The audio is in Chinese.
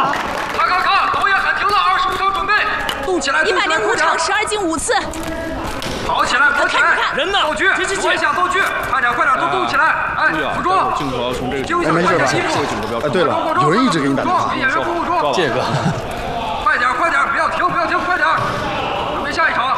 了！ 咔！导演喊停了，25场准备，动起来 ！105场12进5次。 跑起来，跑起来！ 人呢？ 道具，关下道具，快点，都动起来！哎，服装， 镜头要从这个， 没事吧？这个镜头不要。 对了，有人一直给你打电话。 给演员服装， 这个， 快点，不要停，快点，准备下一场。